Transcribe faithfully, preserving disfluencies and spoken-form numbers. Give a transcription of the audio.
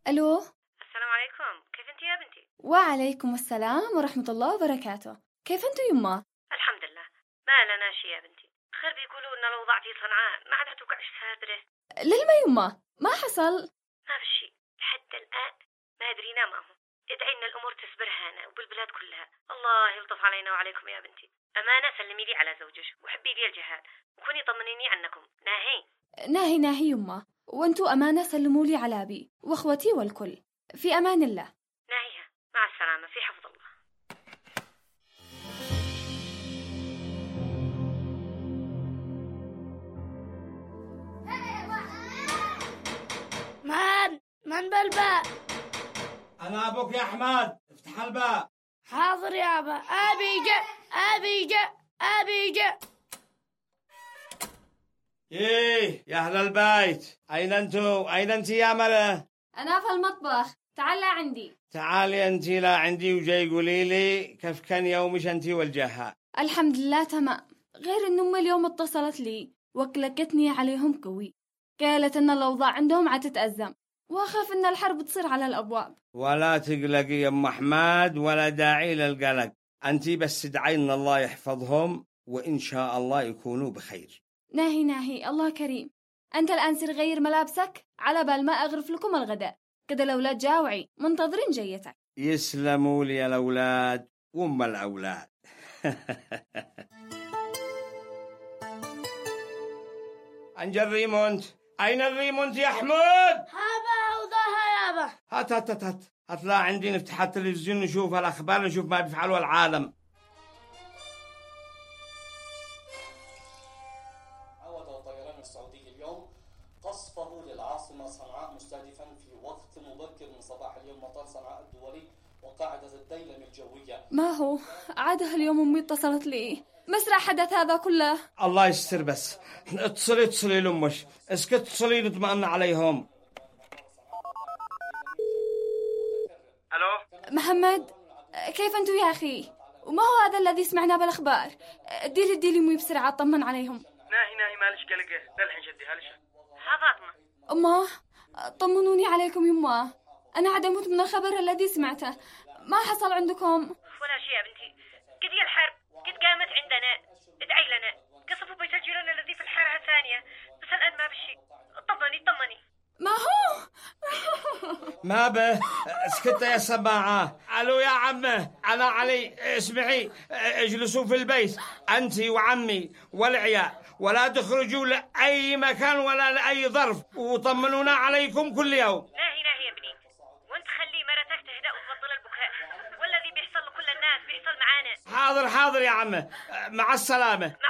ألو. السلام عليكم، كيف انت يا بنتي؟ وعليكم السلام ورحمة الله وبركاته. كيف انتو يما؟ الحمد لله، ما لنا شي يا بنتي. خير بيقولوا ان الاوضاع في صنعاء ما عاد توقعش سابره. للما يما ما حصل؟ ما بشي لحد الان، ما ادرينا ما هو. ادعي ان الامور تصبر هنا وبالبلاد كلها. الله يلطف علينا وعليكم يا بنتي. امانه سلمي لي على زوجك وحبي لي الجهاد وكوني طمنيني عنكم. ناهي ناهي ناهي يما، وانتو أمانة سلموا لي على أبي واخوتي والكل. في أمان الله. ناهيها، مع السلامه، في حفظ الله. من من بالباب؟ أنا أبوك يا أحمد، افتح الباب. حاضر يا أبا. أبي جاء أبي جاء أبي جاء. إيه يا أهل البيت، أين أنتوا؟ أين أنت يا مرة؟ أنا في المطبخ، تعال عندي. تعالي أنت لا عندي وجاي قولي لي كيف كان يومك أنت والجهة. الحمد لله تمام، غير إن أمي اليوم اتصلت لي وكلكتني عليهم قوي. قالت إن الأوضاع عندهم عتتأزم وأخاف إن الحرب تصير على الأبواب. ولا تقلقي يا أم أحمد، ولا داعي للقلق. أنت بس ادعي إن الله يحفظهم وإن شاء الله يكونوا بخير. ناهي ناهي، الله كريم. أنت الآن سير غير ملابسك على بال ما أغرف لكم الغداء، كده الأولاد جاوعي منتظرين جيتك. يسلموا لي الأولاد وأم الأولاد. أنجل الريمونت، أين الريمونت يا حمود؟ هابا وضاها يا أبا. هات هات هات هات هات عندي نفتح التلفزيون نشوف الأخبار، نشوف ما بيفعله العالم. عود الطيران السعودي اليوم قصفه للعاصمة صنعاء، مستهدفا في وقت مبكر من صباح اليوم مطار صنعاء الدولي وقاعدة الديلم الجوية. ما هو عادها اليوم أمي اتصلت لي، مسرع حدث هذا كله. الله يستر، بس اتصلي اتصلي لأمك، اسكت اتصلي نطمئن عليهم. ألو محمد، كيف أنتو يا أخي؟ وما هو هذا الذي سمعنا بالأخبار؟ ديلي ديلي أمي بسرعة اطمن عليهم. ناهي ناهي مالش قلقه، للحين شديها لش. ها فاطمه، أمه طمنوني عليكم يمه، أنا عاد أموت من الخبر الذي سمعته. ما حصل عندكم؟ ولا شيء يا بنتي، قد هي الحرب قد قامت عندنا. ادعي لنا، قصفوا بيت الجيران الذي في الحارة الثانية، بس الآن ما بشي. طمني طمني. ما هو ما به، اسكت يا سماعة. ألو يا عمه، أنا علي. اسمعي، اجلسوا في البيت أنت وعمي والعيال، ولا تخرجوا لأي مكان ولا لأي ظرف، وطمنونا عليكم كل يوم. ناهي ناهي يا ابني، وانت خلي مرتك تهدأ وتبطل البكاء، والذي بيحصل لكل الناس بيحصل معانا. حاضر حاضر يا عمه، مع السلامة. مع